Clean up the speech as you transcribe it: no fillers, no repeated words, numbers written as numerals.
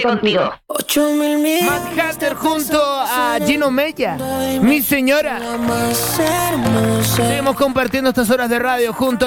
contigo. Mad Hatter junto a Gino Mella, mi señora. Seguimos compartiendo estas horas de radio junto